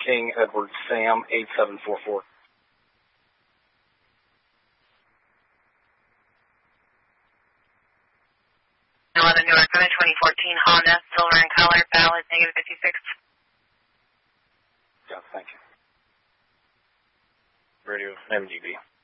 King Edward Sam 8744. 11 North, 2014 Honda, silver in color, valid, -56. Yeah, thank you. Radio MGB.